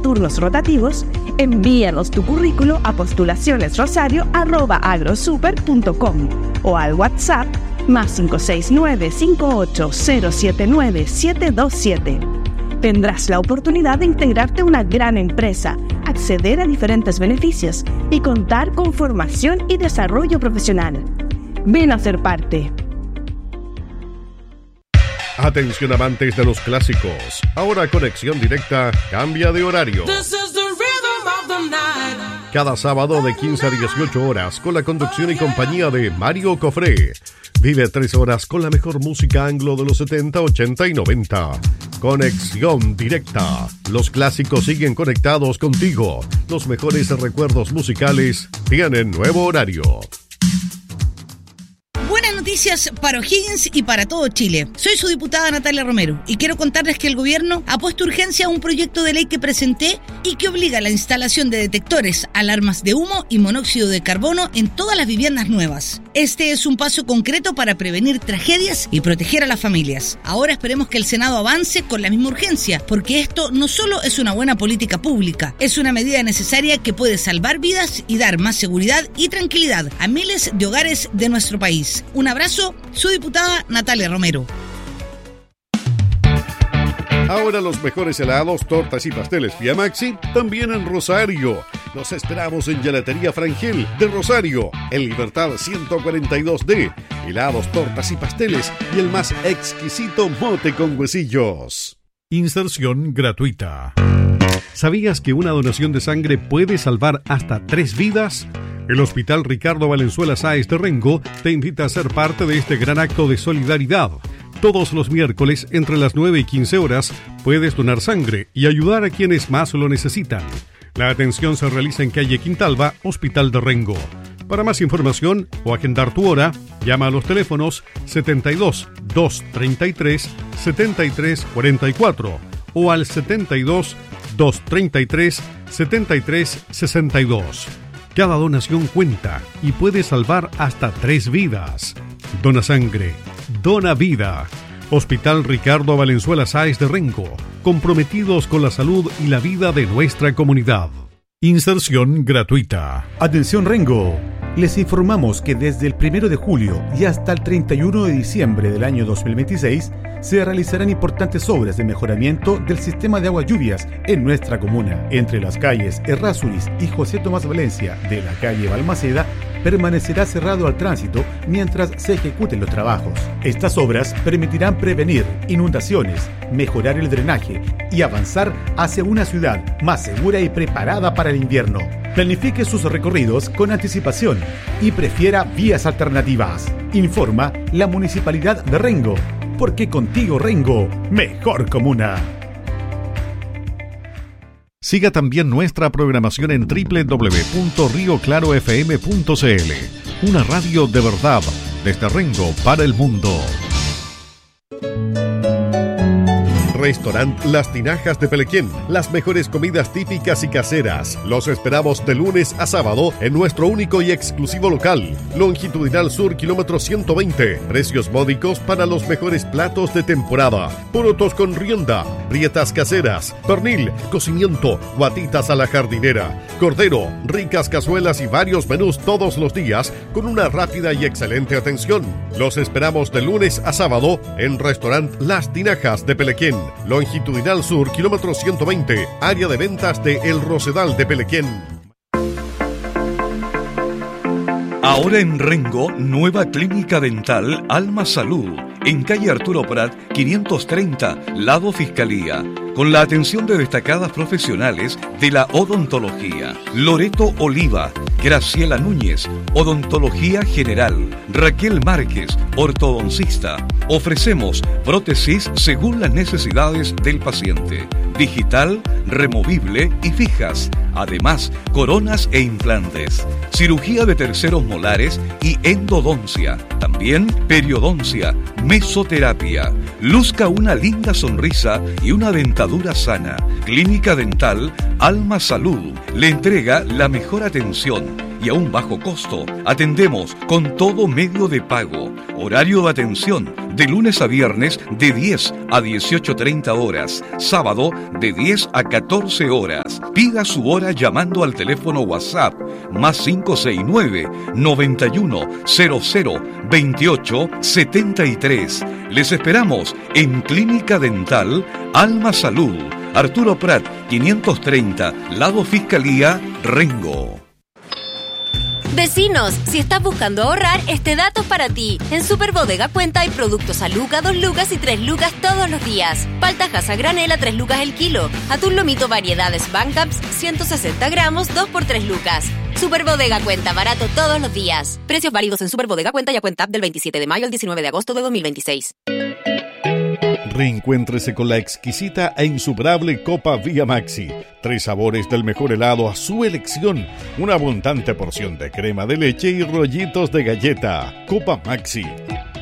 turnos rotativos, envíanos tu currículo a postulacionesrosario@agrosuper.com o al WhatsApp +569 58079 727. Tendrás la oportunidad de integrarte a una gran empresa, acceder a diferentes beneficios y contar con formación y desarrollo profesional. Ven a ser parte. Atención amantes de los clásicos. Ahora Conexión Directa cambia de horario. Cada sábado de 15 a 18 horas con la conducción y compañía de Mario Cofré. Vive 3 horas con la mejor música anglo de los 70, 80 y 90. Conexión Directa. Los clásicos siguen conectados contigo. Los mejores recuerdos musicales tienen nuevo horario. Buenas noticias para O'Higgins y para todo Chile. Soy su diputada Natalia Romero y quiero contarles que el gobierno ha puesto urgencia a un proyecto de ley que presenté y que obliga a la instalación de detectores, alarmas de humo y monóxido de carbono en todas las viviendas nuevas. Este es un paso concreto para prevenir tragedias y proteger a las familias. Ahora esperemos que el Senado avance con la misma urgencia, porque esto no solo es una buena política pública, es una medida necesaria que puede salvar vidas y dar más seguridad y tranquilidad a miles de hogares de nuestro país. Un abrazo, su diputada Natalia Romero. Ahora los mejores helados, tortas y pasteles Vía Maxi también en Rosario. Los esperamos en Gelatería Frangel de Rosario, en Libertad 142D. Helados, tortas y pasteles y el más exquisito mote con huesillos. Inserción gratuita. ¿Sabías que una donación de sangre puede salvar hasta 3 vidas? El Hospital Ricardo Valenzuela Sáez de Rengo te invita a ser parte de este gran acto de solidaridad. Todos los miércoles, entre las 9 y 15 horas, puedes donar sangre y ayudar a quienes más lo necesitan. La atención se realiza en calle Quintalba, Hospital de Rengo. Para más información o agendar tu hora, llama a los teléfonos 72 233 73 44 o al 72 233 73 62. Cada donación cuenta y puede salvar hasta 3 vidas. Dona sangre, dona vida. Hospital Ricardo Valenzuela Sáez de Rengo, comprometidos con la salud y la vida de nuestra comunidad. Inserción gratuita. Atención Rengo. Les informamos que desde el 1 de julio y hasta el 31 de diciembre del año 2026 se realizarán importantes obras de mejoramiento del sistema de aguas lluvias en nuestra comuna. Entre las calles Errázuriz y José Tomás Valencia de la calle Balmaceda permanecerá cerrado al tránsito mientras se ejecuten los trabajos. Estas obras permitirán prevenir inundaciones, mejorar el drenaje y avanzar hacia una ciudad más segura y preparada para el invierno. Planifique sus recorridos con anticipación y prefiera vías alternativas. Informa la Municipalidad de Rengo, porque contigo Rengo, mejor comuna. Siga también nuestra programación en www.rioclarofm.cl. Una radio de verdad, desde Rengo para el mundo. Restaurant Las Tinajas de Pelequén. Las mejores comidas típicas y caseras. Los esperamos de lunes a sábado en nuestro único y exclusivo local. Longitudinal Sur, kilómetro 120. Precios módicos para los mejores platos de temporada. Porotos con rienda, rietas caseras, pernil, cocimiento, guatitas a la jardinera, cordero, ricas cazuelas y varios menús todos los días con una rápida y excelente atención. Los esperamos de lunes a sábado en Restaurant Las Tinajas de Pelequén. Longitudinal Sur, kilómetro 120, área de ventas de El Rosedal de Pelequén. Ahora en Rengo, nueva clínica dental Alma Salud, en calle Arturo Prat, 530, lado Fiscalía, con la atención de destacadas profesionales de la odontología. Loreto Oliva, Graciela Núñez, odontología general. Raquel Márquez, ortodoncista. Ofrecemos prótesis según las necesidades del paciente. Digital, removible y fijas. Además, coronas e implantes. Cirugía de terceros molares y endodoncia. También periodoncia, mesoterapia. Luzca una linda sonrisa y una dentadura sana. Clínica Dental Alma Salud le entrega la mejor atención y a un bajo costo. Atendemos con todo medio de pago. Horario de atención de lunes a viernes de 10 a 18:30 horas. Sábado de 10 a 14 horas. Pida su hora llamando al teléfono WhatsApp más 569 91 00 28 73. Les esperamos en Clínica Dental Alma Salud, Arturo Prat 530, lado Fiscalía, Rengo. Vecinos, si estás buscando ahorrar, este dato es para ti. En Super Bodega Cuenta hay productos a Luca, 2 lucas y 3 lucas todos los días. Paltajas a granel a 3 lucas el kilo. Atún lomito variedades Bancaps, 160 gramos, 2 por 3 lucas. Super Bodega Cuenta, barato todos los días. Precios válidos en Super Bodega Cuenta y a Cuenta del 27 de mayo al 19 de agosto de 2026. Reencuéntrese con la exquisita e insuperable Copa Vía Maxi. 3 sabores del mejor helado a su elección. Una abundante porción de crema de leche y rollitos de galleta. Copa Maxi.